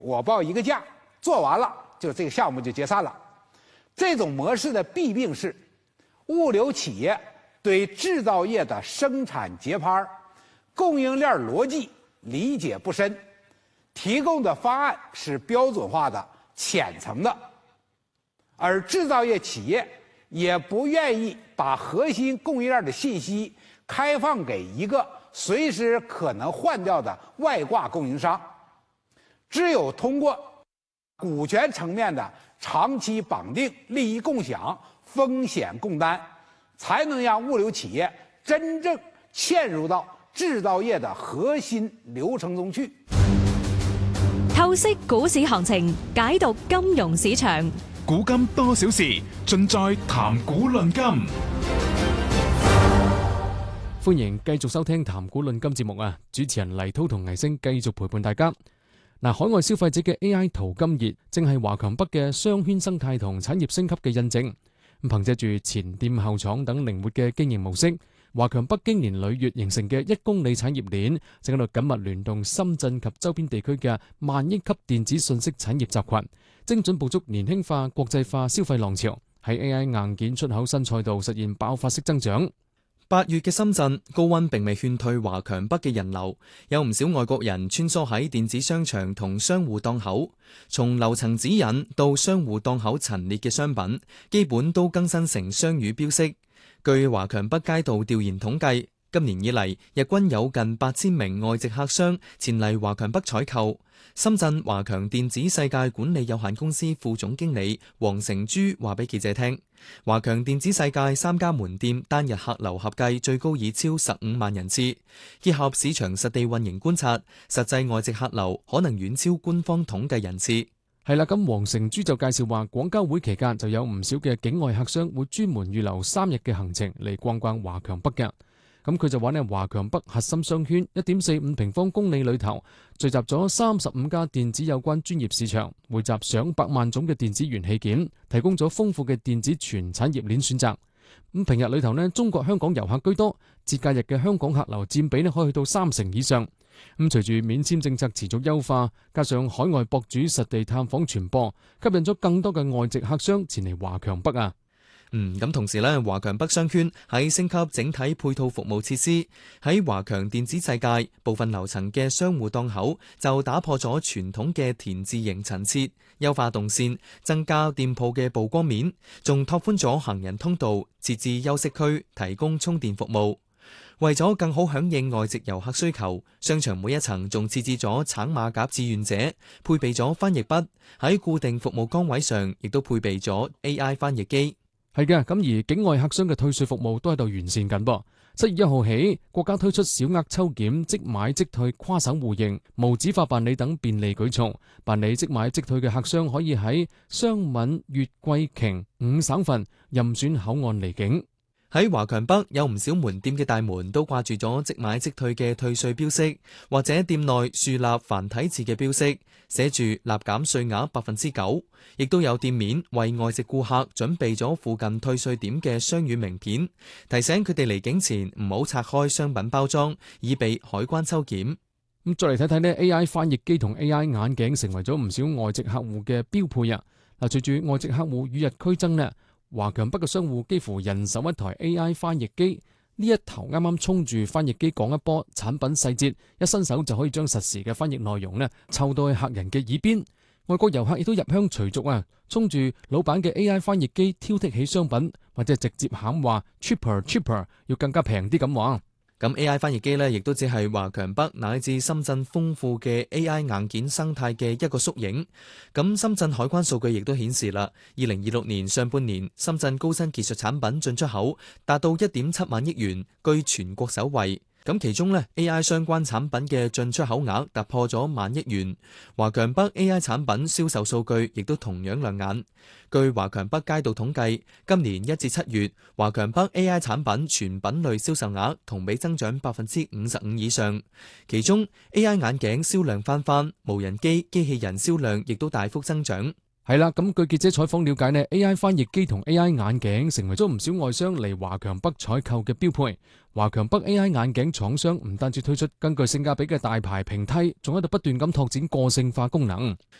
我报一个价，做完了就这个项目就解散了。这种模式的弊病是，物流企业对制造业的生产节拍、供应链逻辑理解不深，提供的方案是标准化的、浅层的，而制造业企业也不愿意把核心供应链的信息开放给一个随时可能换掉的外挂供应商。只有通过股权层面的长期绑定、利益共享、风险共担，才能让物流企业真正嵌入到制造業嘅核心流程中去。 透析股市行情，解讀金融市場。 古今多少事，盡在談股論金。 歡迎繼續收聽談股論金節目啊！主持人黎滔同倪星繼續陪伴大家。海外消費者嘅 AI 淘金熱，正係華強北嘅商圈生態同產業升級嘅印證。憑借住前店後廠等靈活嘅經營模式，華強北經年累月形成嘅1公里產業鏈，正喺度緊密聯動深圳及周邊地區嘅萬億級電子信息產業集群，精準捕捉年輕化、國際化消費浪潮，喺 AI 硬件出口新賽道實現爆發式增長。 8月嘅深圳高溫並未勸退華強北嘅人流，有唔少外國人穿梭喺電子商場同商戶檔口，從樓層指引到商戶檔口陳列嘅商品，基本都更新成雙語標識。據華強北街道調研統計，今年以嚟日均有近8000名外籍客商前嚟華強北採購。深圳華強電子世界管理有限公司副總經理黃成珠話俾記者聽，華強電子世界3家門店單日客流合計最高已超15萬人次，結合市場實地運營觀察，實際外籍客流可能遠超官方統計人次。 係啦，咁黃成珠就介紹話，廣交會期間就有唔少嘅境外客商會專門預留3日嘅行程嚟逛逛華強北嘅。咁佢就話呢，華強北核心商圈1.45平方公里裏頭聚集咗35家電子有關專業市場，匯集上百萬種嘅電子元器件，提供咗豐富嘅電子全產業鏈選擇。咁平日裏頭呢，中國香港遊客居多，節假日嘅香港客流佔比呢可以去到30%以上。咁隨住免簽政策持續優化，加上海外博主實地探訪傳播，吸引咗更多嘅外籍客商前嚟華強北啊。 咁同時呢，華強北商圈喺升級整體配套服務設施，喺華強電子世界部分樓層嘅商戶檔口就打破咗傳統嘅田字形陳設，優化動線，增加店鋪嘅曝光面，仲拓寬咗行人通道，設置休息區，提供充電服務。為咗更好響應外籍遊客需求，商場每一層仲設置咗橙馬甲志願者，配備咗翻譯筆，喺固定服務崗位上亦都配備咗 AI 翻譯機。 係嘅，咁而境外客商嘅退稅服務都喺度完善緊噃。7月1號起，國家推出小額抽檢、即買即退、跨省互認、無紙化辦理等便利舉措。辦理即買即退嘅客商可以喺商閩粵貴瓊5省份任選口岸離境。 喺華強北有唔少門店嘅大門都掛住咗即買即退嘅退稅標識，或者店內豎立繁體字嘅標識，寫住立減稅額9%，亦都有店面為外籍顧客準備咗附近退稅點嘅雙語名片，提醒佢哋離境前唔好拆開商品包裝，以避海關抽檢。 咁再嚟睇睇呢 AI 翻譯機同 AI 眼鏡成為咗唔少外籍客戶嘅標配啊！隨住外籍客戶與日俱增呢，華強北嘅商戶幾乎人手一台 AI 翻譯機，呢一頭啱啱衝住翻譯機講一波產品細節，一伸手就可以將實時嘅翻譯內容呢湊到去客人嘅耳邊。外國遊客亦都入鄉隨俗啊，衝住老闆嘅 AI 翻譯機挑剔起商品，或者直接喊話 cheaper， 要更加平啲咁話。 咁 AI 翻譯機呢，亦都只係華強北乃至深圳豐富嘅 AI 硬件生態嘅一個縮影。咁深圳海關數據亦都顯示啦，2026年上半年深圳高新技術產品進出口達到1.7萬億元，居全國首位。咁其中呢 AI 相關產品嘅進出口額突破咗1萬億元，華強北 AI 產品銷售數據亦都同樣亮眼。據華強北街道統計，今年1至7月，華強北 AI 產品全品類銷售額同比增長55%以上，其中 AI 眼鏡銷量翻番，無人機、機器人銷量亦都大幅增長。 係啦，咁據記者採訪了解呢 AI 翻譯機同 AI 眼鏡成為咗唔少外商嚟華強北採購嘅標配。華強北 AI 眼鏡廠商唔單止推出根據性價比嘅大牌平梯，仲喺度不斷咁拓展個性化功能。